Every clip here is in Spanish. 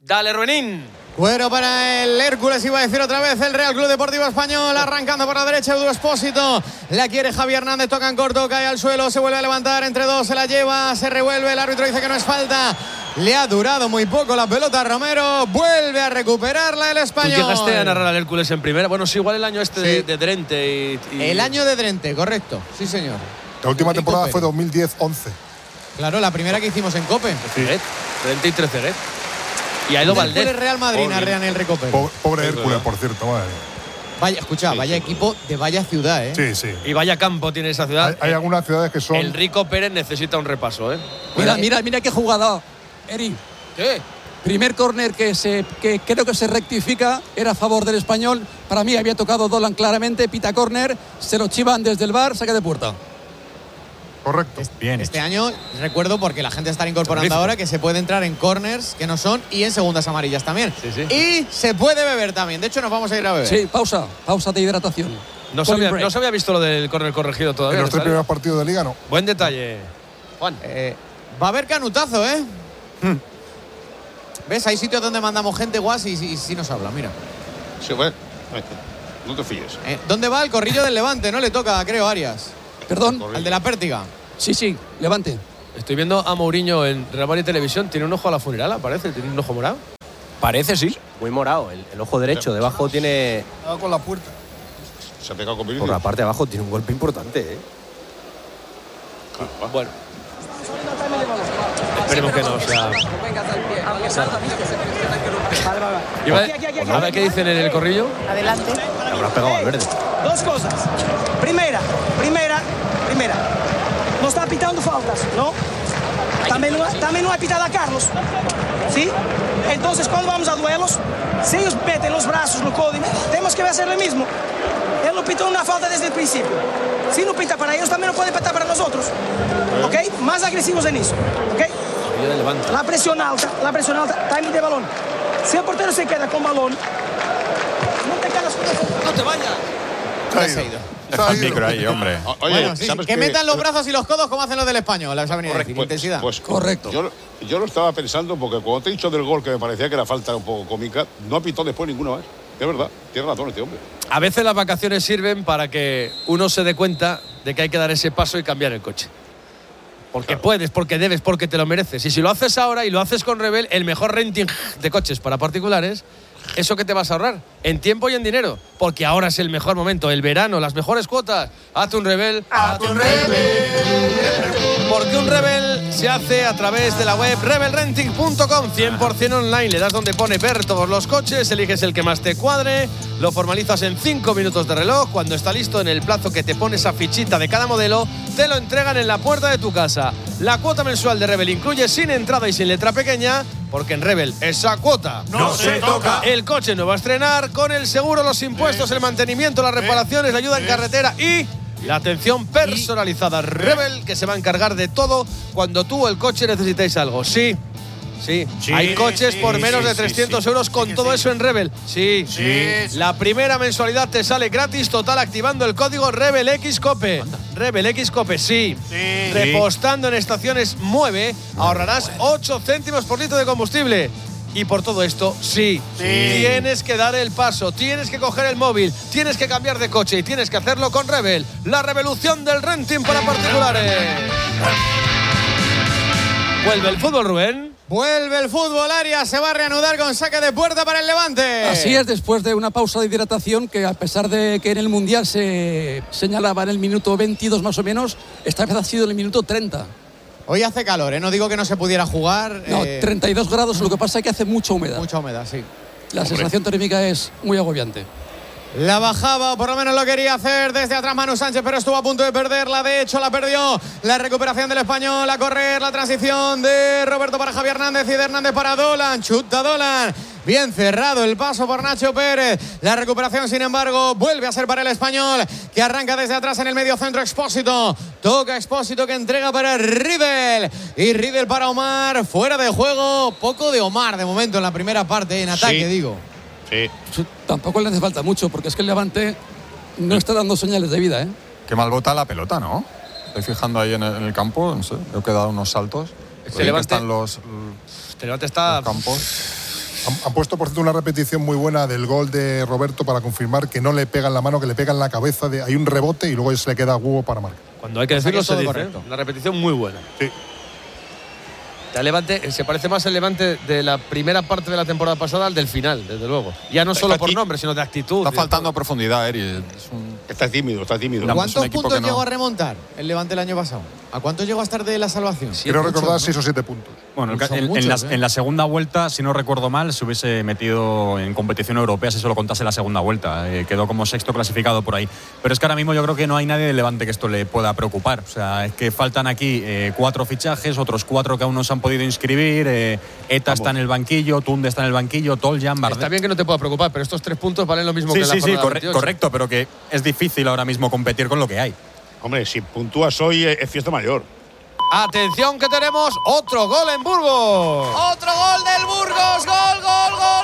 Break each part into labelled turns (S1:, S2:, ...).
S1: Dale, Ruenín.
S2: Cuero para el Hércules, iba a decir otra vez el Real Club Deportivo Español, arrancando por la derecha Edu Expósito, la quiere Javi Hernández, toca en corto, cae al suelo, se vuelve a levantar, entre dos se la lleva, se revuelve, el árbitro dice que no es falta, le ha durado muy poco la pelota a Romero, vuelve a recuperarla el Español.
S1: ¿Tú llegaste a narrar al Hércules en primera? Bueno, sí, igual el año de Drente
S2: El año de Drente, correcto, sí señor.
S3: La última temporada fue 2010-11.
S2: Claro, la primera que hicimos en Cope.
S1: Sí. Drente y Treceguet. Y ha ido Valdés.
S2: El Real Madrid narra en el Recope.
S3: Pobre Hércules, por cierto. Madre.
S2: Vaya, escucha, vaya equipo de vaya ciudad, ¿eh?
S3: Sí, sí.
S1: Y vaya campo tiene esa ciudad.
S3: Hay algunas ciudades que son…
S1: El Rico Pérez necesita un repaso, ¿eh?
S4: Mira qué jugada, Eri.
S1: ¿Qué?
S4: Primer córner que creo que se rectifica, era a favor del Español. Para mí había tocado Dolan claramente, pita córner, se lo chivan desde el VAR, saque de puerta.
S3: Correcto.
S5: Bien.
S2: Este año recuerdo, porque la gente está incorporando ahora, que se puede entrar en corners que no son y en segundas amarillas también.
S1: Sí.
S2: Y se puede beber también. De hecho, nos vamos a ir a beber.
S4: Sí, pausa de hidratación.
S1: No se había visto lo del córner corregido todavía.
S3: En los 3 primeros partidos de Liga no.
S1: Buen detalle, Juan.
S2: Va a haber canutazo, ¿eh? ¿Ves? Hay sitios donde mandamos gente guas y sí nos habla, mira.
S6: Sí, bueno, no te fíes.
S2: ¿Dónde va el corrillo del Levante? No le toca, creo, Arias.
S4: ¿Perdón?
S2: Al de la Pértiga.
S4: Sí, Levante.
S1: Estoy viendo a Mourinho en Real Madrid Televisión. Tiene un ojo a la funerala, parece. Tiene un ojo morado.
S5: Parece, sí. Muy morado. El ojo derecho. Debajo tiene…
S3: Con la puerta.
S6: Se ha pegado con
S5: Por la parte de abajo tiene un golpe importante, ¿eh?
S1: Bueno. Esperemos que no, o sea… A ver qué dicen en el corrillo.
S7: Adelante.
S5: Le habrá pegado al verde.
S8: Dos cosas. Primera. No está pitando faltas, ¿no? También no ha pitado a Carlos. ¿Sí? Entonces, cuando vamos a duelos, si ellos meten los brazos no código, tenemos que hacer lo mismo. Él no pitó una falta desde el principio. Si no pita para ellos, también no puede pitar para nosotros. ¿Ok? Más agresivos en eso. ¿Ok? La presión alta, timing de balón. Si el portero se queda con balón, no te quedas con el…
S1: ¡No te vayas!
S2: Se ha ido.
S5: Deja el micro ahí, hombre.
S6: Oye,
S2: Bueno, sí,
S6: ¿sabes
S2: que metan los brazos y los codos como hacen los del Español. La intensidad.
S6: Pues,
S4: correcto.
S6: Yo lo estaba pensando porque cuando te he dicho del gol que me parecía que era falta un poco cómica, no ha pitado después ninguno más. Es verdad, tiene razón este hombre.
S1: A veces las vacaciones sirven para que uno se dé cuenta de que hay que dar ese paso y cambiar el coche. Porque puedes, porque debes, porque te lo mereces. Y si lo haces ahora y lo haces con Rebel, el mejor renting de coches para particulares, ¿eso qué te vas a ahorrar? En tiempo y en dinero. Porque ahora es el mejor momento, el verano, las mejores cuotas. Hazte un Rebel. ¡Hazte un Rebel! Porque un Rebel se hace a través de la web rebelrenting.com, 100% online. Le das donde pone ver todos los coches, eliges el que más te cuadre, lo formalizas en 5 minutos de reloj. Cuando está listo en el plazo que te pone esa fichita de cada modelo, te lo entregan en la puerta de tu casa. La cuota mensual de Rebel incluye sin entrada y sin letra pequeña, porque en Rebel esa cuota
S9: no se toca.
S1: El coche no va a estrenar, con el seguro, los impuestos, el mantenimiento, las reparaciones, la ayuda en carretera y la atención personalizada. Rebel, que se va a encargar de todo cuando tú o el coche necesitéis algo. Sí. Hay coches por menos de 300 euros con todo eso en Rebel. Sí. La primera mensualidad te sale gratis total activando el código RebelXCOPE. RebelXCOPE, sí. Repostando en estaciones Mueve ahorrarás 8 céntimos por litro de combustible. Y por todo esto, tienes que dar el paso, tienes que coger el móvil, tienes que cambiar de coche y tienes que hacerlo con Rebel, la revolución del renting para particulares. ¿Vuelve el fútbol, Rubén?
S2: Vuelve el fútbol, Arias, se va a reanudar con saque de puerta para el Levante.
S4: Así es, después de una pausa de hidratación que, a pesar de que en el Mundial se señalaba en el minuto 22 más o menos, esta vez ha sido en el minuto 30.
S2: Hoy hace calor, ¿eh? No digo que no se pudiera jugar.
S4: No, 32 grados, lo que pasa es que hace mucha humedad.
S2: Mucha humedad, sí.
S4: La sensación térmica es muy agobiante.
S2: La bajaba, o por lo menos lo quería hacer desde atrás Manu Sánchez, pero estuvo a punto de perderla. De hecho, la perdió. La recuperación del Español, a correr, la transición de Roberto para Javi Hernández y de Hernández para Dolan. Chuta Dolan. Bien cerrado el paso por Nacho Pérez. La recuperación, sin embargo, vuelve a ser para el Español, que arranca desde atrás en el medio centro. Expósito. Toca Expósito, que entrega para Riedel. Y Riedel para Omar. Fuera de juego. Poco de Omar de momento en la primera parte, en ataque, digo.
S6: Sí.
S4: Tampoco le hace falta mucho, porque es que el Levante no está dando señales de vida, ¿eh?
S10: Qué mal bota la pelota, ¿no? Estoy fijando ahí en el campo, no sé, creo que he dado unos saltos.
S1: Se levanta.
S10: Están los
S1: Levante está
S10: campos.
S3: Han puesto, por cierto, una repetición muy buena del gol de Roberto para confirmar que no le pega en la mano, que le pega en la cabeza. Hay un rebote y luego se le queda a Hugo para marcar.
S1: Cuando hay que decirlo, se dice.
S2: Correcto.
S1: Una repetición muy buena.
S3: Sí.
S1: El Levante se parece más al Levante de la primera parte de la temporada pasada al del final, desde luego. Ya no solo por nombre, sino de actitud.
S10: Está faltando profundidad, Eri.
S6: Está tímido, está tímido.
S2: ¿Cuántos puntos llegó a remontar el Levante el año pasado? ¿A cuántos llegó a estar de la salvación?
S3: Quiero recordar 6 o 7 puntos.
S7: Bueno,
S2: Muchos,
S7: en la segunda vuelta, si no recuerdo mal, se hubiese metido en competición europea si solo contase la segunda vuelta. Quedó como sexto clasificado por ahí. Pero es que ahora mismo yo creo que no hay nadie del Levante que esto le pueda preocupar. O sea, es que faltan aquí 4 fichajes, otros 4 que aún no se han podido inscribir. Eta está en el banquillo, Tunde está en el banquillo, Toljan, Bardet.
S1: Está bien que no te pueda preocupar, pero estos 3 puntos valen lo mismo que la jornada 28.
S7: Correcto, pero que es difícil ahora mismo competir con lo que hay.
S6: Hombre, si puntúas hoy es fiesta mayor.
S1: Atención que tenemos otro gol en Burgos.
S2: Otro gol del Burgos. Gol, gol, gol,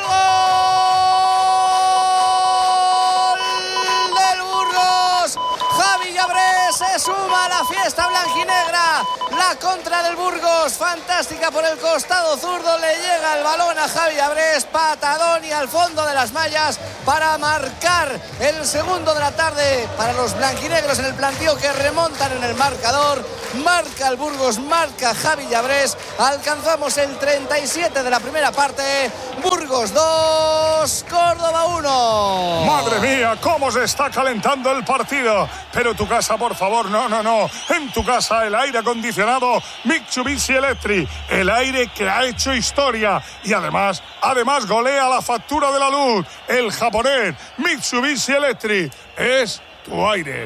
S2: gol del Burgos. Javi Llabrés se suma a la fiesta blanquinegra. La contra del Burgos, fantástica por el costado zurdo. Le llega el balón a Javi Llabrés. Patadón y al fondo de las mallas para marcar el segundo de la tarde para los blanquinegros en el plantío que remontan en el marcador. Marca el Burgos, marca Javi Llabrés. Alcanzamos el 37 de la primera parte. Burgos 2, Córdoba 1.
S9: Madre mía, cómo se está calentando el partido. Pero tu casa, por favor, no. En tu casa el aire acondicionado Mitsubishi Electric. El aire que ha hecho historia. Y además golea la factura de la luz. El japonés Mitsubishi Electric es tu aire.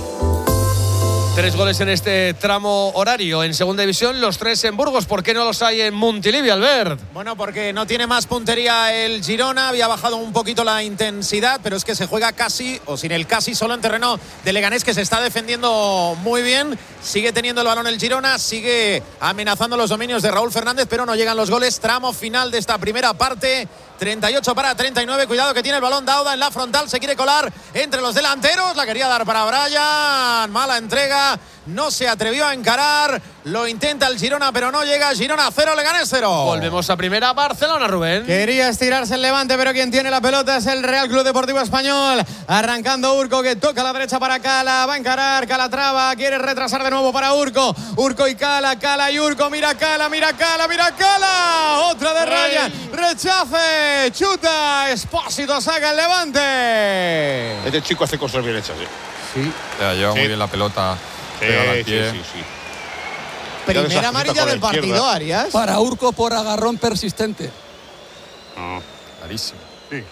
S1: 3 goles en este tramo horario en segunda división, los 3 en Burgos. ¿Por qué no los hay en Montilivi, Albert?
S2: Bueno, porque no tiene más puntería el Girona. Había bajado un poquito la intensidad, pero es que se juega casi, o sin el casi, solo en terreno de Leganés, que se está defendiendo muy bien. Sigue teniendo el balón el Girona, sigue amenazando los dominios de Raúl Fernández, pero no llegan los goles. Tramo final de esta primera parte. 38 para 39, cuidado que tiene el balón Dauda en la frontal, se quiere colar entre los delanteros, la quería dar para Brian, mala entrega, no se atrevió a encarar, lo intenta el Girona pero no llega, Girona 0, Leganés 0.
S1: Volvemos a primera, Barcelona, Rubén.
S2: Quería estirarse el Levante, pero quien tiene la pelota es el Real Club Deportivo Español, arrancando Urco que toca a la derecha para Cala, va a encarar, Cala traba, quiere retrasar de nuevo para Urco y Cala y Urco, mira Cala, otra de Ryan, rechace. Chuta, Espósito saca el Levante.
S6: Este chico hace cosas bien hechas,
S10: Sí. Lleva muy bien la pelota. Pegada al pie.
S6: Sí.
S2: Primera amarilla del partido, Arias.
S4: Para Urco por agarrón persistente.
S10: Clarísimo.
S6: Sí.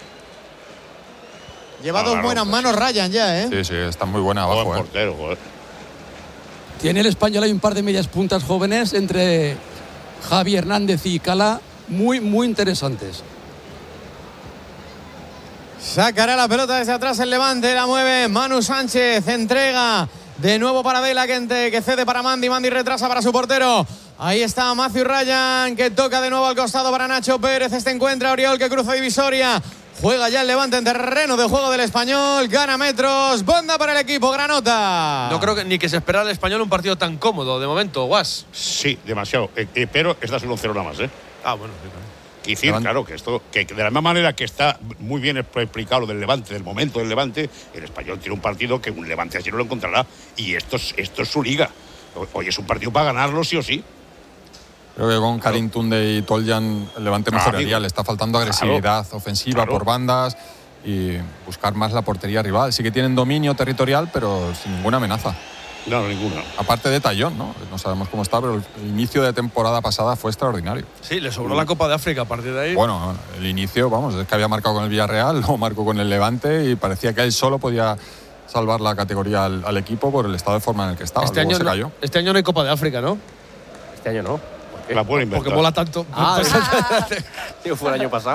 S2: Lleva 2 buenas manos Ryan ya, ¿eh?
S10: Sí, está muy buena abajo.
S6: Buen portero, joder.
S4: Tiene el Español, hay un par de medias puntas jóvenes entre Javi Hernández y Cala, muy interesantes.
S2: Sacará la pelota desde atrás el Levante, la mueve Manu Sánchez, entrega de nuevo para Vela que cede para Mandy retrasa para su portero. Ahí está Matthew Ryan que toca de nuevo al costado para Nacho Pérez. Este encuentra a Oriol que cruza divisoria. Juega ya el Levante en terreno de juego del Español, gana metros, banda para el equipo, Granota.
S1: No creo ni que se esperara el Español un partido tan cómodo de momento, Guas.
S6: Sí, demasiado. Pero esta es un 0 nada más, ¿eh?
S1: Ah, bueno.
S6: Y decir, claro, que esto, que de la misma manera que está muy bien explicado lo del Levante, del momento del Levante, el Español tiene un partido que un Levante así no lo encontrará. Y esto es su liga. Hoy es un partido para ganarlo sí o sí.
S10: Creo que con Karim Tunde y Toljan el Levante mejoraría. Le está faltando agresividad ofensiva por bandas y buscar más la portería rival. Sí que tienen dominio territorial, pero sin ninguna amenaza.
S6: No, ninguna.
S10: Aparte de Tallón, ¿no? No sabemos cómo está, pero el inicio de temporada pasada fue extraordinario.
S1: Sí, le sobró la Copa de África a partir de ahí.
S10: Bueno, el inicio, vamos, es que había marcado con el Villarreal, luego marcó con el Levante y parecía que él solo podía salvar la categoría al equipo por el estado de forma en el que estaba.
S1: Este año,
S10: se cayó.
S1: Este año no hay Copa de África, ¿no?
S5: Este año no. ¿Por qué?
S6: La pueden inventar.
S1: Porque mola tanto.
S5: Tío, fue el año pasado.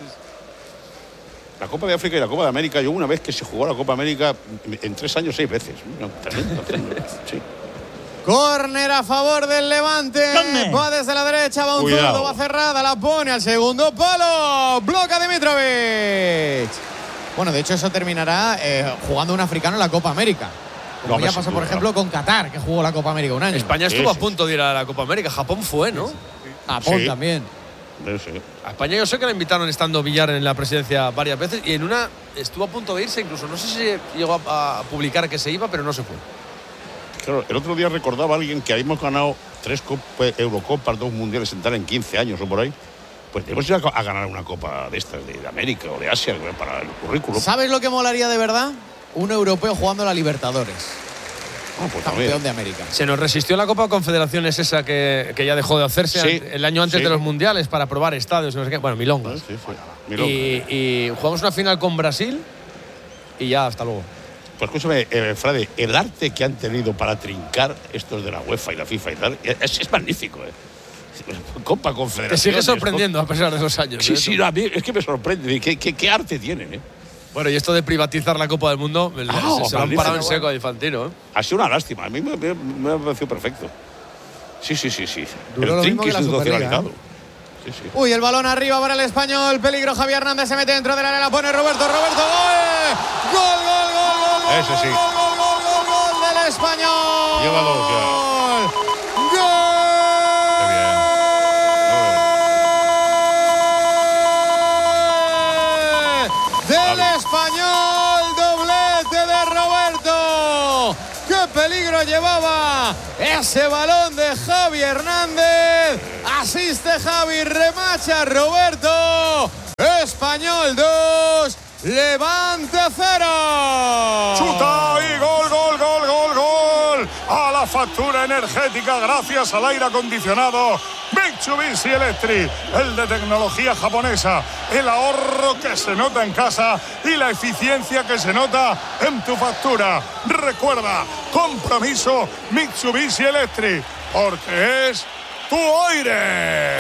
S6: La Copa de África y la Copa de América, yo una vez que se jugó la Copa de América, en 3 años 6 veces. Tremendo. Sí.
S2: Córner a favor del Levante.
S8: ¿Dónde?
S2: Va desde la derecha, va un
S6: Cuidado.
S2: zurdo, va cerrada, la pone al segundo palo. Bloca Dimitrovic. Bueno, de hecho eso terminará jugando un africano en la Copa América. Como
S6: No,
S2: ya
S6: sin
S2: pasó, por
S6: duda.
S2: ejemplo, con Qatar, que jugó la Copa América un año.
S1: España estuvo
S6: Sí.
S1: a punto de ir a la Copa América. Japón fue, ¿no?
S2: Japón
S6: Sí.
S2: también.
S6: Sí.
S1: A España yo sé que la invitaron estando Villar en la presidencia varias veces y en una estuvo a punto de irse incluso. No sé si llegó a publicar que se iba, pero no se fue.
S6: Claro, el otro día recordaba a alguien que habíamos ganado 3 Eurocopas, 2 mundiales en tal en 15 años o por ahí. Pues tenemos que ir a ganar una copa de estas, de América o de Asia, para el currículum.
S2: ¿Sabes lo que molaría de verdad? Un europeo jugando la Libertadores.
S6: Pues
S2: campeón de América.
S1: Se nos resistió la Copa Confederaciones esa que ya dejó de hacerse el año antes de los mundiales para probar estadios, no sé qué. Bueno, milongas. Y jugamos una final con Brasil y ya, hasta luego.
S6: Pues escúchame, Frade, el arte que han tenido para trincar estos de la UEFA y la FIFA y tal, es magnífico, Copa Confederaciones.
S1: Te sigue sorprendiendo a pesar de los años.
S6: Sí, a mí es que me sorprende. ¿Qué arte tienen,
S1: Bueno, y esto de privatizar la Copa del Mundo, se lo han parado en seco a Infantino,
S6: Ha sido una lástima. A mí me ha parecido perfecto. Sí.
S2: Duró
S6: el
S2: trinque
S6: institucionalizado.
S2: Sí. Uy, el balón arriba para el Español. Peligro, Javi Hernández se mete dentro del área, la pone Roberto. ¡Gol! ¡Gol!
S6: Ese sí.
S2: ¡Gol del Español!
S6: Lleva 2 ya.
S2: ¡Gol! Del Español, doblete de Roberto. ¡Qué peligro llevaba ese balón de Javi Hernández! Asiste Javi, remacha Roberto. Español 2, Levante 0.
S9: Chuta y gol. A la factura energética gracias al aire acondicionado Mitsubishi Electric, el de tecnología japonesa, el ahorro que se nota en casa y la eficiencia que se nota en tu factura. Recuerda, compromiso Mitsubishi Electric, porque es tu aire.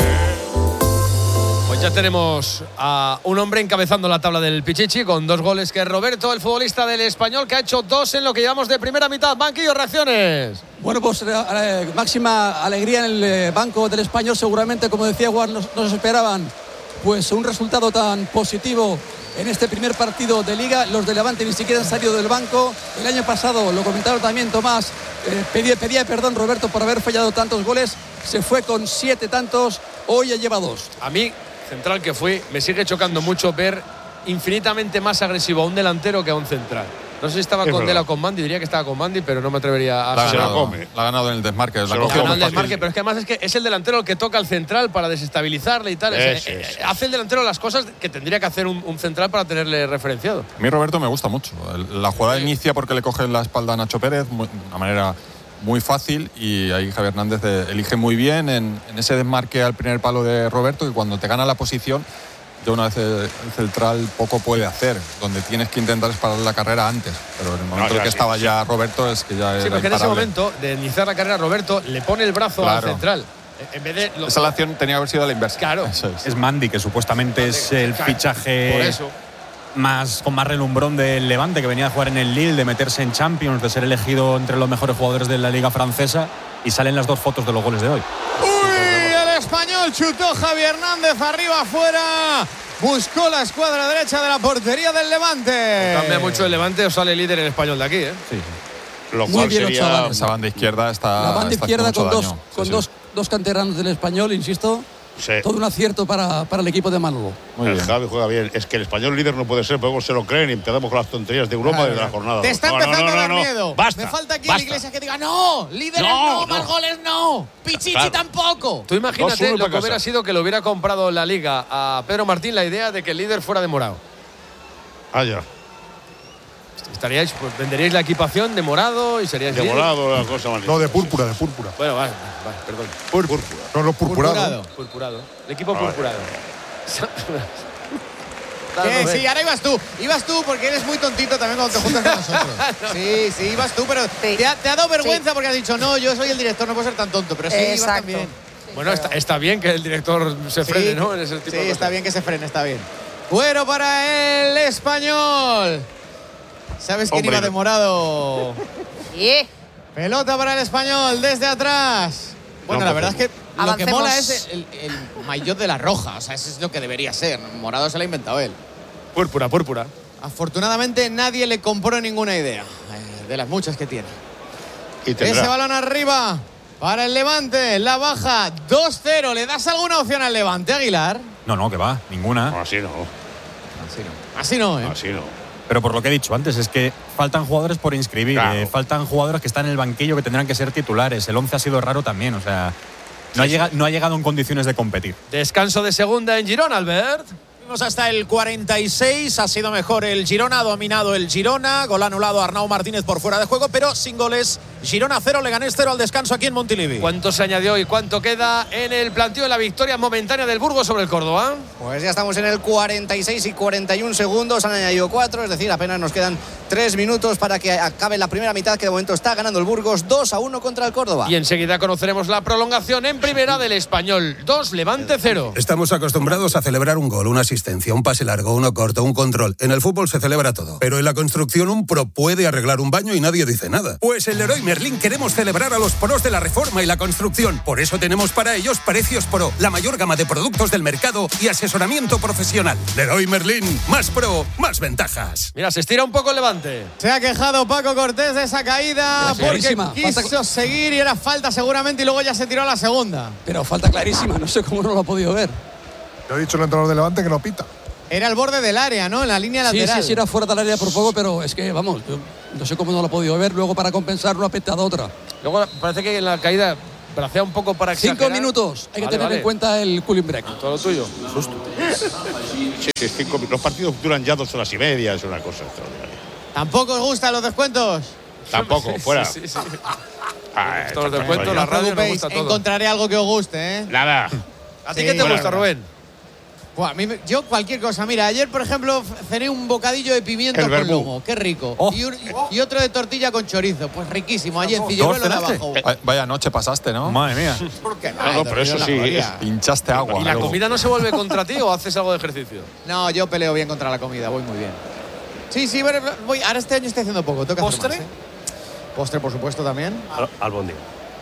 S1: Pues ya tenemos a un hombre encabezando la tabla del Pichichi con 2 goles, que es Roberto, el futbolista del Español, que ha hecho 2 en lo que llevamos de primera mitad. Banquillo, reacciones.
S4: Bueno, pues máxima alegría en el banco del Español. Seguramente, como decía Juan, no se esperaban pues un resultado tan positivo en este primer partido de Liga. Los de Levante ni siquiera han salido del banco. El año pasado, lo comentaron también Tomás, pedía perdón Roberto por haber fallado tantos goles. Se fue con 7 tantos, hoy ya lleva 2.
S1: A mí, central que fui, me sigue chocando mucho ver infinitamente más agresivo a un delantero que a un central. No sé si estaba con Dela o con Mandy, diría que estaba con Mandy, pero no me atrevería a...
S10: La ha ganado en el desmarque.
S1: Pero es que además es el delantero el que toca al central para desestabilizarle y tal. Hace el delantero las cosas que tendría que hacer un central para tenerle referenciado.
S10: A mí Roberto me gusta mucho. La jugada inicia porque le coge la espalda a Nacho Pérez, de una manera muy fácil, y ahí Javi Hernández elige muy bien en ese desmarque al primer palo de Roberto, que cuando te gana la posición, de una vez el central poco puede hacer, donde tienes que intentar parar la carrera antes, pero en el momento en que estaba ya Roberto es que ya era
S1: porque en ese momento de iniciar la carrera Roberto le pone el brazo al central. En vez de
S10: esa acción tenía que haber sido a la inversa.
S1: Claro.
S7: Es Mandy, que supuestamente es el fichaje
S1: por eso.
S7: con más relumbrón del Levante, que venía a jugar en el Lille, de meterse en Champions, de ser elegido entre los mejores jugadores de la Liga Francesa, y salen las 2 fotos de los goles de hoy.
S2: Español chutó Javi Hernández arriba, afuera. Buscó la escuadra derecha de la portería del Levante.
S1: Cambia mucho el Levante o sale líder el Español de aquí,
S10: Sí.
S6: Lo cual
S4: bien,
S6: sería...
S10: Esa banda izquierda está...
S4: La banda izquierda con
S10: dos
S4: dos canteranos del Español, insisto.
S6: Sí.
S4: Todo un acierto para el equipo de Manolo.
S6: El Javi juega bien. Es que el Español líder no puede ser, porque luego se lo creen y empezamos con las tonterías de Europa desde la jornada.
S2: Te está empezando a dar miedo.
S6: Basta,
S2: me falta aquí el Iglesias que diga, no, líderes no, más goles no, Pichichi tampoco.
S1: Tú imagínate
S6: 2-1
S1: lo que
S6: para
S1: hubiera
S6: casa.
S1: sido que le hubiera comprado la Liga a Pedro Martín la idea de que el líder fuera de morado.
S6: Ya.
S1: Estaríais, pues, venderíais la equipación de morado y seríais
S6: de morado, la cosa más.
S3: No, de púrpura.
S1: Bueno, vale, perdón.
S3: Púrpura. No, los purpurados.
S1: Purpurado. El equipo purpurado.
S2: Sí, ahora ibas tú porque eres muy tontito también cuando te juntas con nosotros. Sí, ibas tú, pero te ha dado vergüenza porque has dicho, no, yo soy el director, no puedo ser tan tonto, pero sí, ibas también.
S1: Bueno, está bien que el director se frene, ¿no? En ese tipo de cosas.
S2: Está bien que se frene, está bien. Bueno para el Español. ¿Sabes quién iba de morado? Pelota para el Español desde atrás. Bueno, la verdad es que lo que mola es el maillot de la roja. O sea, eso es lo que debería ser. Morado se lo ha inventado él.
S1: Púrpura.
S2: Afortunadamente nadie le compró ninguna idea de las muchas que tiene.
S6: Y
S2: ese balón arriba para el Levante. La baja 2-0. ¿Le das alguna opción al Levante, Aguilar?
S7: No, que va, ninguna.
S6: No, así no.
S2: Así no, ¿eh?
S6: Así no.
S7: Pero por lo que he dicho antes, es que faltan jugadores por inscribir,
S6: Claro.
S7: faltan jugadores que están en el banquillo que tendrán que ser titulares. El 11 ha sido raro también, o sea, no ha llegado en condiciones de competir.
S1: Descanso de segunda en Girona, Albert.
S11: Hasta el 46, ha sido mejor el Girona, ha dominado el Girona, gol anulado a Arnau Martínez por fuera de juego, pero sin goles. Girona 0, Leganés 0 al descanso aquí en Montilivi.
S1: ¿Cuánto se añadió y cuánto queda en el planteo de la victoria momentánea del Burgos sobre el Córdoba?
S12: Pues ya estamos en el 46 y 41 segundos, han añadido 4, es decir, apenas nos quedan 3 minutos para que acabe la primera mitad, que de momento está ganando el Burgos 2-1 contra el Córdoba.
S1: Y enseguida conoceremos la prolongación en primera del Español. 2, Levante 0.
S13: Estamos acostumbrados a celebrar un gol, una asistencia, un pase largo, uno corto, un control. En el fútbol se celebra todo. Pero en la construcción un pro puede arreglar un baño y nadie dice nada. Pues en Leroy Merlin queremos celebrar a los pros de la reforma y la construcción. Por eso tenemos para ellos Precios Pro, la mayor gama de productos del mercado y asesoramiento profesional. Leroy Merlin, más pro, más ventajas.
S1: Mira, se estira un poco el Levante.
S2: Se ha quejado Paco Cortés de esa caída porque quiso seguir y era falta seguramente y luego ya se tiró a la segunda.
S4: Pero falta clarísima, no sé cómo no lo ha podido ver.
S3: Yo he dicho al entrenador de Levante que no pita.
S2: Era el borde del área, ¿no? En la línea lateral.
S4: Sí, era fuera del área por poco, pero es que, vamos, yo no sé cómo no lo ha podido ver. Luego, para compensarlo, ha petado otra.
S1: Luego parece que en la caída bracea un poco para exagerar.
S4: 5 minutos. Hay que tener en cuenta el cooling break.
S1: Todo lo tuyo. Susto.
S6: Sí, 5 minutos. Los partidos duran ya 2 horas y media, es una cosa extraordinaria.
S2: ¿Tampoco os gustan los descuentos?
S6: Tampoco, fuera.
S1: Sí.
S6: Todos
S1: los descuentos, la radio nos gusta todo.
S2: Encontraré algo que os guste, ¿eh?
S6: Nada.
S1: ¿A ti qué te gusta, Rubén?
S2: Buah, yo cualquier cosa. Mira, ayer, por ejemplo, cené un bocadillo de pimiento con lomo. Qué rico.
S7: Oh.
S2: Y otro de tortilla con chorizo. Pues riquísimo. Allí en Figueruelo de abajo.
S10: Vaya noche pasaste, ¿no?
S7: Madre mía.
S2: ¿Por qué
S6: No, pero eso sí.
S10: Pinchaste agua.
S1: ¿Y la
S10: luego.
S1: comida no se vuelve contra ti o haces algo de ejercicio?
S2: No, yo peleo bien contra la comida. Voy muy bien. Sí, voy. Ahora este año estoy haciendo poco. Tengo que hacer
S1: ¿Postre?
S2: más, ¿eh? Postre, por supuesto, también.
S5: Albóndiga.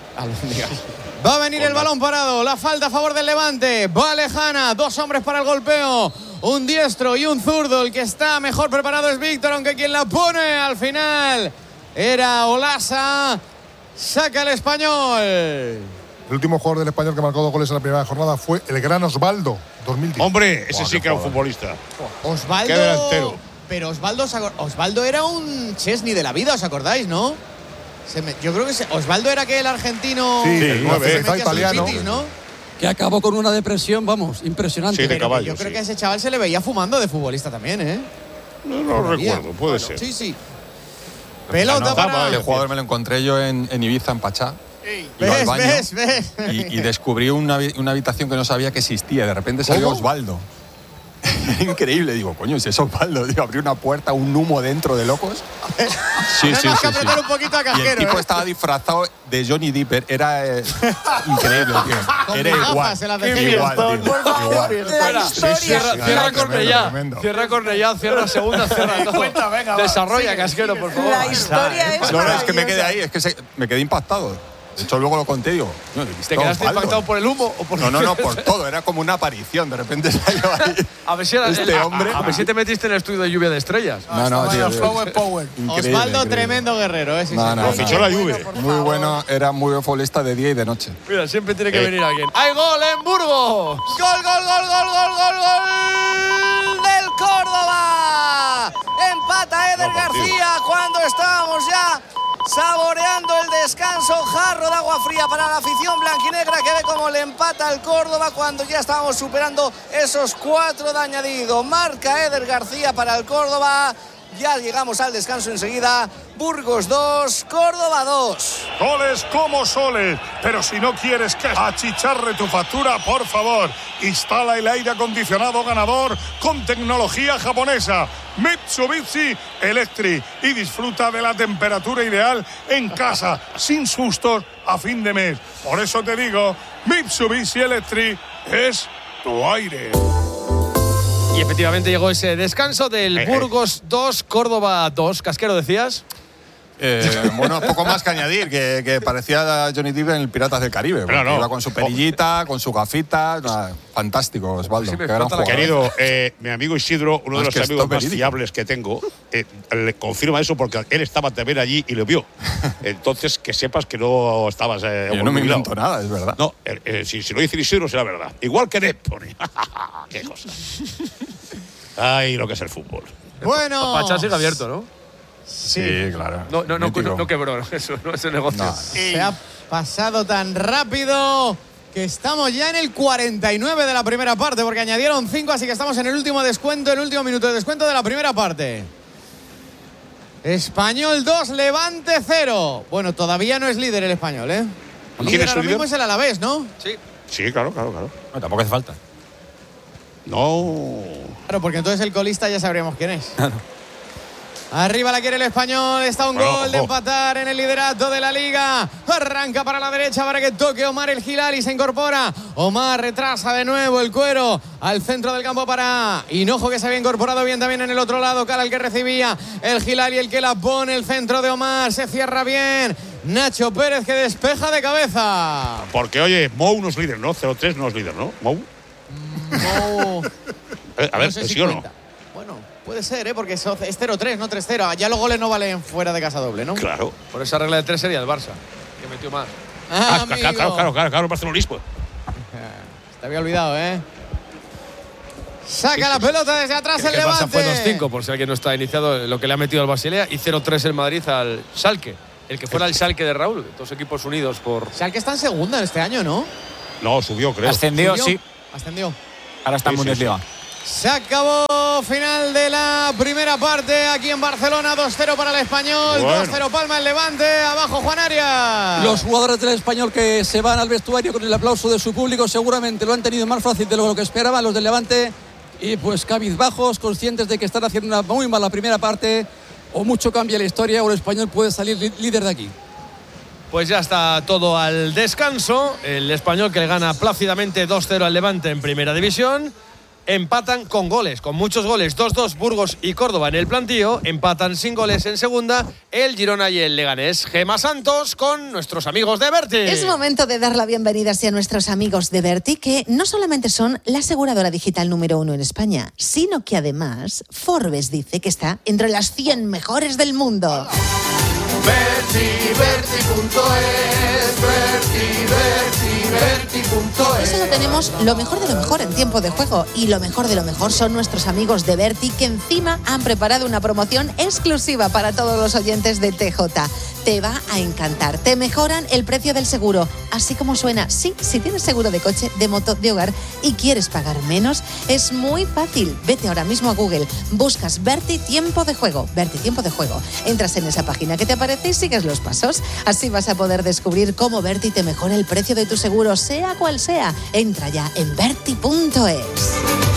S2: Va a venir el balón parado. La falta a favor del Levante. Va lejana. 2 hombres para el golpeo. Un diestro y un zurdo. El que está mejor preparado es Víctor, aunque quien la pone al final era Olasa. Saca el Español.
S3: El último jugador del Español que marcó 2 goles en la primera jornada fue el gran Osvaldo, 2010.
S6: Hombre, ese sí que era un futbolista.
S2: Osvaldo.
S6: Qué delantero.
S2: Pero Osvaldo era un Chesney de la vida, ¿os acordáis, no? Yo creo que Osvaldo era aquel argentino.
S3: Sí, el
S2: que se metía
S3: está
S2: sus
S3: italiano.
S2: pitis, ¿no?
S4: Que acabó con una depresión, vamos, impresionante.
S6: Sí, de
S2: Pero
S6: caballo,
S2: yo creo
S6: sí.
S2: que a ese chaval se le veía fumando de futbolista también, ¿eh?
S6: No recuerdo, puede ser.
S2: Sí. Pelota para.
S10: El jugador me lo encontré yo en Ibiza, en Pachá. Iba al baño
S2: ¿Ves?
S10: y descubrí una habitación que no sabía que existía. De repente salió Osvaldo. Increíble, digo, coño, si es Osvaldo, digo, abrí una puerta, un humo dentro de locos. Sí.
S2: Tenemos que apretar un poquito a
S10: Y el
S2: Casquero,
S10: tipo
S2: ¿eh?
S10: estaba disfrazado de Johnny Dipper, era increíble, tío.
S2: Con
S10: Era
S2: gafas
S10: igual,
S2: en la defensa.
S10: igual, tío, igual.
S1: Cierra Cornellá. Cierra Cornellá, cierra segunda, cierra todo. Desarrolla, Casquero, por favor.
S14: La historia es
S10: No, es que me quedé
S14: maravillosa.
S10: ahí, es que me quedé impactado. De hecho, luego lo conté y digo, no,
S1: ¿Te quedaste impactado por el humo o por
S10: No, por todo, era como una aparición. De repente salió ahí
S1: A ver si era
S10: este hombre.
S1: A ver si te metiste en el estudio de Lluvia de Estrellas.
S10: No, tío.
S2: Osvaldo,
S10: Increíble.
S2: tremendo guerrero, ¿eh? Sí,
S10: No,
S2: sí.
S10: no,
S6: Fichó la Juve.
S10: Muy bueno, era muy buen futbolista de día y de noche.
S1: Mira, siempre tiene que venir alguien. ¡Hay gol en Burgos!
S12: ¡Gol del Córdoba! Empata Eder García cuando estábamos ya saboreando el descanso. Jarro de agua fría para la afición blanquinegra que ve cómo le empata al Córdoba cuando ya estábamos superando esos 4 de añadido. Marca Eder García para el Córdoba. Ya llegamos al descanso enseguida. Burgos 2, Córdoba 2.
S9: Goles como soles, pero si no quieres que achicharre tu factura, por favor, instala el aire acondicionado ganador con tecnología japonesa Mitsubishi Electric y disfruta de la temperatura ideal en casa, sin sustos a fin de mes. Por eso te digo, Mitsubishi Electric es tu aire.
S1: Y efectivamente llegó ese descanso del Burgos 2, Córdoba 2. Casquero, decías.
S10: Bueno, poco más que añadir, que parecía a Johnny Depp en el Piratas del Caribe.
S6: No.
S10: Iba con su perillita, con su gafita. Fantástico, Osvaldo. Qué gran jugador.
S6: Querido, mi amigo Isidro, uno de los amigos más fiables que tengo, le confirma eso porque él estaba también allí y lo vio. Entonces, que sepas que no estabas.
S10: Yo no me invento nada, es verdad.
S6: No, si lo dice Isidro, será verdad. Igual que Depp pone. Qué cosa. Ay, lo que es el fútbol.
S2: Bueno.
S1: Pachá sigue abierto, ¿no?
S10: Sí, claro.
S1: No quebró eso, no ese negocio.
S2: No. Se ha pasado tan rápido que estamos ya en el 49 de la primera parte, porque añadieron 5, así que estamos en el último minuto de descuento de la primera parte. Español 2, Levante 0. Bueno, todavía no es líder el Español, ¿eh?
S6: ¿Quién es
S2: ahora
S6: el líder?
S2: mismo es el Alavés, ¿no?
S6: Sí, claro.
S7: No, tampoco hace falta.
S6: No.
S2: Claro, porque entonces el colista ya sabríamos quién es. Arriba la quiere el Español, está un gol de empatar en el liderato de la Liga. Arranca para la derecha para que toque Omar El Hilali, se incorpora. Omar retrasa de nuevo el cuero al centro del campo para Hinojo, que se había incorporado bien también en el otro lado. Cara el que recibía el Hilali, el que la pone, el centro de Omar, se cierra bien. Nacho Pérez que despeja de cabeza.
S6: Porque, oye, Mou no es líder, ¿no? 0-3 no es líder, ¿no? Mou. A ver,
S2: no sé si
S6: ¿sí o no?
S2: cuenta. Bueno, puede ser, porque es 0-3, no 3-0. Ya los goles no valen fuera de casa doble, ¿no?
S6: Claro.
S1: Por esa regla de 3 sería el Barça, que metió más.
S6: Claro, el barcelonismo.
S2: Te había olvidado, ¿eh? Saca la pelota desde atrás el Levante.
S1: El Barça fue 2-5, por si alguien no está iniciado, lo que le ha metido al Basilea, y 0-3 el Madrid al Schalke. El que fuera el Schalke de Raúl, dos equipos unidos por...
S2: Schalke está en segunda este año, ¿no?
S6: No, subió, creo.
S7: Ascendió, sí.
S2: Ascendió.
S7: Ahora está en Bundesliga.
S2: Se acabó final de la primera parte aquí en Barcelona. 2-0 para el Español, 2-0 palma el Levante. Abajo Juan Arias.
S4: Los jugadores del Español que se van al vestuario con el aplauso de su público seguramente lo han tenido más fácil de lo que esperaban los del Levante. Y pues cabizbajos, conscientes de que están haciendo una muy mala primera parte. O mucho cambia la historia o el Español puede salir líder de aquí.
S1: Pues ya está todo al descanso. El Español que le gana plácidamente 2-0 al Levante en Primera División. Empatan con goles, con muchos goles. 2-2 Burgos y Córdoba en el plantío. Empatan sin goles en segunda el Girona y el Leganés. Gemma Santos con nuestros amigos de Berti.
S14: Es momento de dar la bienvenida a nuestros amigos de Berti, que no solamente son la aseguradora digital número 1 en España, sino que además Forbes dice que está entre las 100 mejores del mundo. Por eso lo tenemos lo mejor de lo mejor en tiempo de juego, y lo mejor de lo mejor son nuestros amigos de Berti, que encima han preparado una promoción exclusiva para todos los oyentes de TJ. Te va a encantar. Te mejoran el precio del seguro, así como suena. Sí, si tienes seguro de coche, de moto, de hogar y quieres pagar menos, es muy fácil. Vete ahora mismo a Google, buscas Berti Tiempo de Juego. Berti Tiempo de Juego. Entras en esa página que te aparece y sigues los pasos. Así vas a poder descubrir cómo Berti te mejora el precio de tu seguro, sea cual sea. Entra ya en berti.es.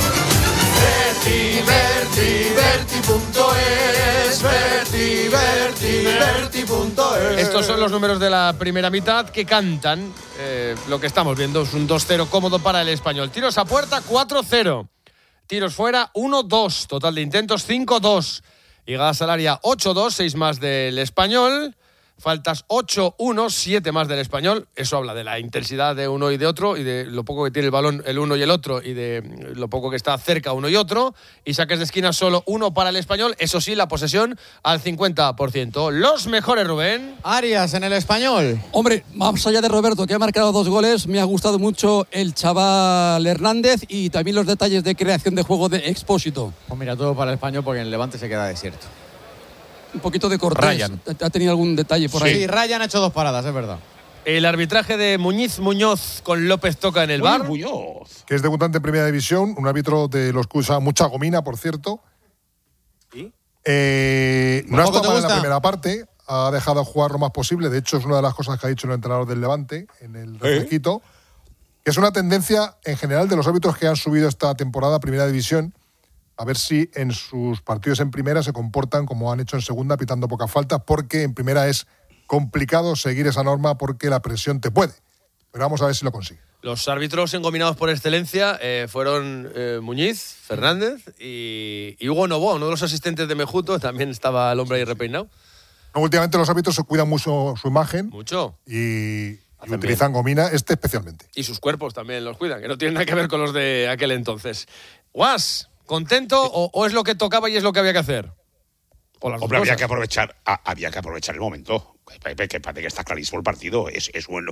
S1: Estos son los números de la primera mitad que cantan lo que estamos viendo. Es un 2-0 cómodo para el Español. Tiros a puerta, 4-0. Tiros fuera, 1-2. Total de intentos, 5-2. Llegadas al área, 8-2, 6 más del Español. Faltas 8-1, 7 más del Español. Eso habla de la intensidad de uno y de otro, y de lo poco que tiene el balón el uno y el otro, y de lo poco que está cerca uno y otro. Y saques de esquina solo 1 para el Español. Eso sí, la posesión al 50%. Los mejores, Rubén.
S2: Arias en el Español.
S4: Hombre, más allá de Roberto, que ha marcado 2 goles, me ha gustado mucho el chaval Hernández y también los detalles de creación de juego de Expósito.
S2: Pues mira, todo para el Español, porque en el Levante se queda desierto.
S4: Un poquito de Cortés.
S7: Ryan.
S4: ¿Ha tenido algún detalle por ahí?
S2: Sí, Ryan ha hecho 2 paradas, es verdad.
S1: El arbitraje de Muñoz con López Toca en el bar.
S6: Muñoz.
S3: Que es debutante en Primera División, un árbitro de los que usa mucha gomina, por cierto.
S1: ¿Y?
S3: No ha
S2: ¿Tampoco
S3: estado
S2: te
S3: mal en la
S2: gusta?
S3: primera parte, ha dejado jugar lo más posible. De hecho, es una de las cosas que ha dicho el entrenador del Levante en el refresquito, que es una tendencia en general de los árbitros que han subido esta temporada a Primera División, a ver si en sus partidos en primera se comportan como han hecho en segunda, pitando pocas faltas, porque en primera es complicado seguir esa norma porque la presión te puede. Pero vamos a ver si lo consigue.
S1: Los árbitros engominados por excelencia fueron Muñiz, Fernández y Hugo Novoa, uno de los asistentes de Mejuto. También estaba el hombre ahí repeinado.
S3: Últimamente los árbitros se cuidan mucho su imagen.
S1: Mucho.
S3: Y utilizan gomina, especialmente.
S1: Y sus cuerpos también los cuidan, que no tienen nada que ver con los de aquel entonces. Guas, ¿contento o es lo que tocaba y es lo que había que hacer?
S6: Hombre, había que aprovechar el momento. Que parece que está clarísimo el partido. Es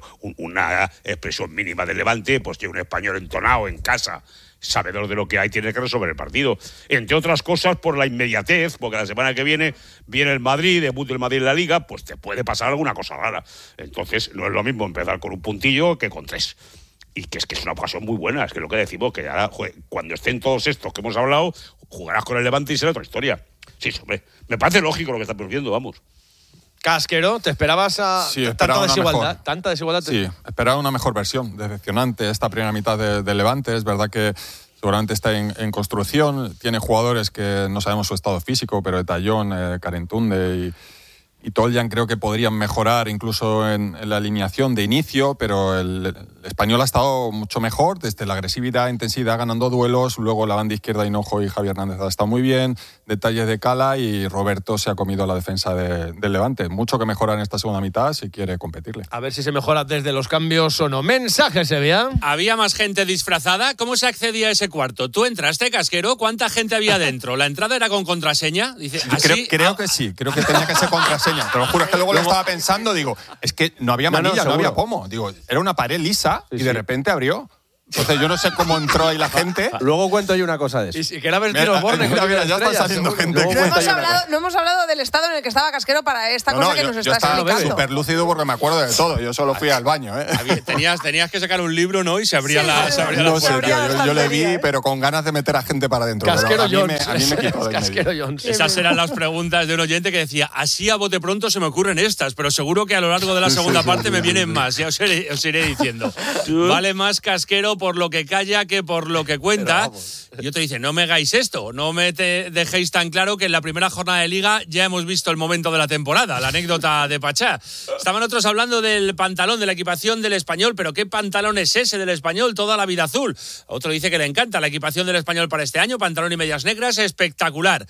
S6: una expresión mínima del Levante, pues que un español entonado en casa, sabedor de lo que hay, tiene que resolver el partido. Entre otras cosas, por la inmediatez, porque la semana que viene el Madrid, debut del Madrid en la Liga, pues te puede pasar alguna cosa rara. Entonces, no es lo mismo empezar con un puntillo que con 3. Y que es una ocasión muy buena, es que lo que decimos, que ahora, cuando estén todos estos que hemos hablado, jugarás con el Levante y será otra historia. Sí, hombre, me parece lógico lo que estamos viendo, vamos.
S1: Casquero, ¿te esperabas tanta desigualdad? ¿Tanta desigualdad?
S10: Sí, esperaba una mejor versión. Decepcionante esta primera mitad del Levante. Es verdad que seguramente está en construcción. Tiene jugadores que no sabemos su estado físico, pero Tallón, Carentunde y Toljan creo que podrían mejorar incluso en la alineación de inicio, pero el español ha estado mucho mejor desde la agresividad, intensidad, ganando duelos. Luego la banda izquierda, Hinojo y Javi Hernández ha estado muy bien. Detalles de Cala y Roberto se ha comido la defensa del Levante. Mucho que mejorar en esta segunda mitad si quiere competirle.
S1: A ver si se mejora desde los cambios o no. Mensajes, Sevilla.
S15: ¿Había más gente disfrazada? ¿Cómo se accedía a ese cuarto? ¿Tú entraste, Casquero? ¿Cuánta gente había dentro? ¿La entrada era con contraseña? Dice,
S10: creo que sí. Creo que tenía que ser contraseña. Te lo juro, es que luego lo estaba pensando, digo, es que no había manilla, no había pomo. Digo, era una pared lisa y de repente abrió. Entonces yo no sé cómo entró ahí la gente.
S5: Luego cuento yo una cosa de eso.
S1: Y que era ver tiros Borne.
S10: Ya está saliendo gente.
S16: No hemos hablado del estado en el que estaba Casquero para esta cosa que nos está explicando.
S10: Yo estaba súper lúcido porque me acuerdo de todo. Yo solo fui al baño.
S15: Tenías que sacar un libro, ¿no? Y se abría la puerta.
S10: No sé, tío, yo le vi, pero con ganas de meter a gente para adentro.
S1: Casquero
S10: Jones. A mí me quitó del
S1: Casquero
S10: medio.
S1: Jones.
S15: Esas eran las preguntas de un oyente que decía, así a bote pronto se me ocurren estas, pero seguro que a lo largo de la segunda parte me vienen más. Ya os iré diciendo. Vale más Casquero por lo que calla que por lo que cuenta. Y otro dice, no me hagáis esto, no me dejéis tan claro que en la primera jornada de Liga ya hemos visto el momento de la temporada, la anécdota de Pachá. Estaban otros hablando del pantalón, de la equipación del Español, pero ¿qué pantalón es ese del Español? Toda la vida azul. Otro dice que le encanta la equipación del Español para este año, pantalón y medias negras, espectacular.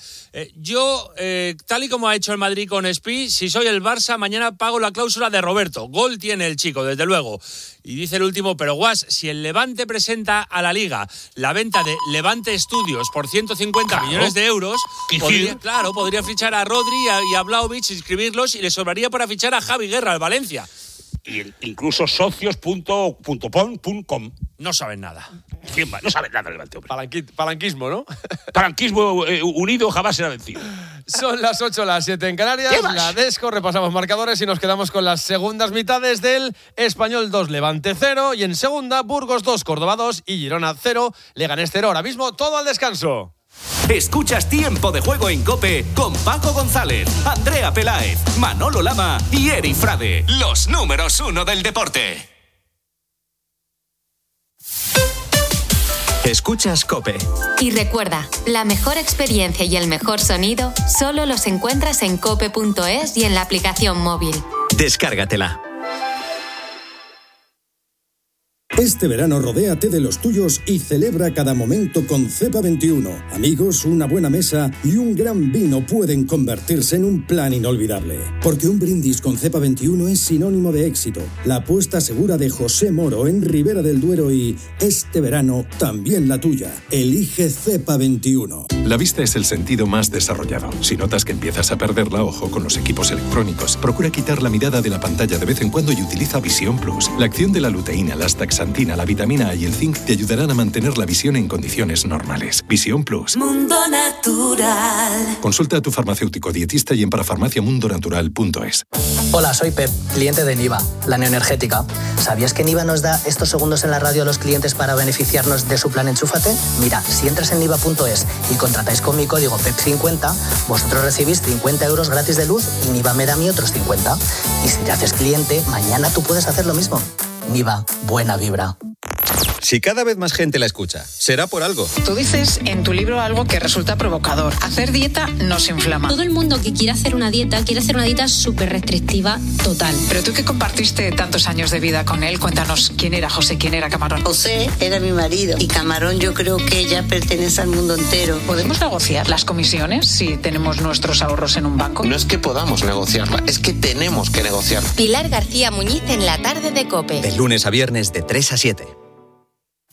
S15: Yo, tal y como ha hecho el Madrid con Espi, si soy el Barça, mañana pago la cláusula de Roberto. Gol tiene el chico, desde luego. Y dice el último, pero Guas, si el Levante presenta a la Liga la venta de Levante Studios por 150 millones de euros, podría fichar a Rodri y a Vlahovic, inscribirlos, y le sobraría para fichar a Javi Guerra al Valencia.
S6: Y incluso socios.com.
S15: No saben nada.
S6: ¿Quién va? No saben nada, Levante, hombre.
S1: Palanquismo, ¿no?
S6: Palanquismo unido jamás será vencido.
S1: Son las 8, las 7 en Canarias. La Desco, repasamos marcadores y nos quedamos con las segundas mitades del Español 2, Levante 0. Y en segunda, Burgos 2, Córdoba 2 y Girona 0, Leganés 0. Ahora mismo todo al descanso.
S17: Escuchas Tiempo de Juego en COPE con Paco González, Andrea Peláez, Manolo Lama y Eri Frade. Los números 1 del deporte. Escuchas COPE.
S18: Y recuerda, la mejor experiencia y el mejor sonido solo los encuentras en cope.es y en la aplicación móvil.
S17: Descárgatela.
S19: Este verano rodéate de los tuyos y celebra cada momento con Cepa 21. Amigos, una buena mesa y un gran vino pueden convertirse en un plan inolvidable. Porque un brindis con Cepa 21 es sinónimo de éxito. La apuesta segura de José Moro en Ribera del Duero y este verano también la tuya. Elige Cepa 21.
S20: La vista es el sentido más desarrollado. Si notas que empiezas a perderla, ojo con los equipos electrónicos. Procura quitar la mirada de la pantalla de vez en cuando y utiliza Visión Plus. La acción de la luteína, la astaxantina, la vitamina A y el zinc te ayudarán a mantener la visión en condiciones normales. Visión Plus.
S21: Mundo Natural.
S20: Consulta a tu farmacéutico dietista y en parafarmaciamundonatural.es.
S22: Hola, soy Pep, cliente de Niva, la neoenergética. ¿Sabías que Niva nos da estos segundos en la radio a los clientes para beneficiarnos de su plan Enchúfate? Mira, si entras en niva.es y contratáis con mi código PEP50, vosotros recibís 50 euros gratis de luz y Niva me da a mí otros 50. Y si te haces cliente, mañana tú puedes hacer lo mismo. Niva, buena vibra.
S8: Si cada vez más gente la escucha, será por algo.
S11: Tú dices en tu libro algo que resulta provocador. Hacer dieta nos inflama.
S23: Todo el mundo que quiere hacer una dieta súper restrictiva total.
S11: Pero tú que compartiste tantos años de vida con él, cuéntanos quién era José, quién era Camarón.
S24: José era mi marido y Camarón yo creo que ya pertenece al mundo entero.
S11: ¿Podemos negociar las comisiones si tenemos nuestros ahorros en un banco?
S25: No es que podamos negociarla, es que tenemos que negociar.
S18: Pilar García Muñiz en la tarde de COPE.
S8: De lunes a viernes de 3 a 7.